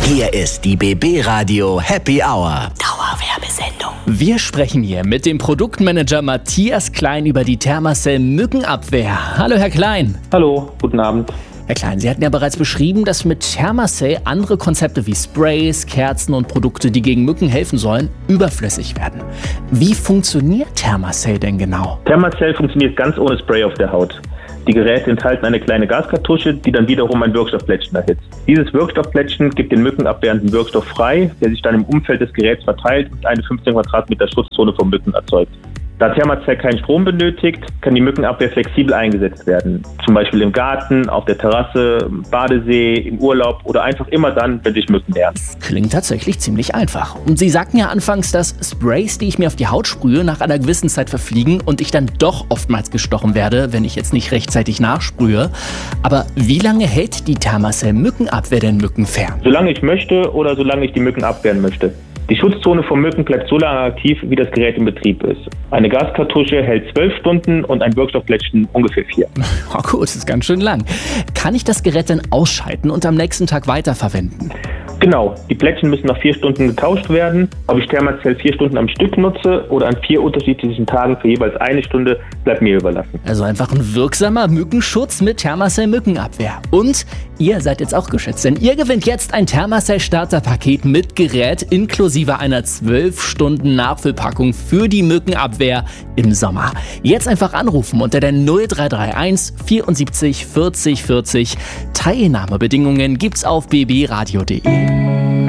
Hier ist die BB Radio Happy Hour. Dauerwerbesendung. Wir sprechen hier mit dem Produktmanager Matthias Klein über die Thermacell Mückenabwehr. Hallo Herr Klein. Hallo, guten Abend. Herr Klein, Sie hatten ja bereits beschrieben, dass mit Thermacell andere Konzepte wie Sprays, Kerzen und Produkte, die gegen Mücken helfen sollen, überflüssig werden. Wie funktioniert Thermacell denn genau? Thermacell funktioniert ganz ohne Spray auf der Haut. Die Geräte enthalten eine kleine Gaskartusche, die dann wiederum ein Wirkstoffplättchen erhitzt. Dieses Wirkstoffplättchen gibt den mückenabwehrenden Wirkstoff frei, der sich dann im Umfeld des Geräts verteilt und eine 15 Quadratmeter Schutzzone vor Mücken erzeugt. Da Thermacell keinen Strom benötigt, kann die Mückenabwehr flexibel eingesetzt werden. Zum Beispiel im Garten, auf der Terrasse, im Badesee, im Urlaub oder einfach immer dann, wenn sich Mücken nähern. Klingt tatsächlich ziemlich einfach. Und Sie sagten ja anfangs, dass Sprays, die ich mir auf die Haut sprühe, nach einer gewissen Zeit verfliegen und ich dann doch oftmals gestochen werde, wenn ich jetzt nicht rechtzeitig nachsprühe. Aber wie lange hält die Thermacell Mückenabwehr denn Mücken fern? Solange ich möchte oder solange ich die Mücken abwehren möchte. Die Schutzzone vor Mücken bleibt so lange aktiv, wie das Gerät in Betrieb ist. Eine Gaskartusche hält 12 Stunden und ein Wirkstoffplättchen ungefähr 4. Oh gut, das ist ganz schön lang. Kann ich das Gerät denn ausschalten und am nächsten Tag weiterverwenden? Genau, die Plättchen müssen nach 4 Stunden getauscht werden. Ob ich Thermacell 4 Stunden am Stück nutze oder an 4 unterschiedlichen Tagen für jeweils eine Stunde, bleibt mir überlassen. Also einfach ein wirksamer Mückenschutz mit Thermacell Mückenabwehr. Und ihr seid jetzt auch geschützt, denn ihr gewinnt jetzt ein Thermacell Starterpaket mit Gerät inklusive einer 12 Stunden Nachfüllpackung für die Mückenabwehr im Sommer. Jetzt einfach anrufen unter der 0331 74 40 40. Teilnahmebedingungen gibt's auf bbradio.de.